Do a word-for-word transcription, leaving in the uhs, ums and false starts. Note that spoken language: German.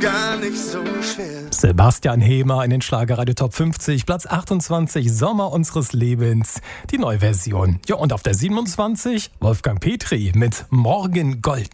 gar nicht so schwer. Sebastian Hemer in den Schlagerradio Top fünfzig, Platz achtundzwanzig, Sommer unseres Lebens, die Neuversion. Ja, und auf der siebenundzwanzig Wolfgang Petri mit Morgengold.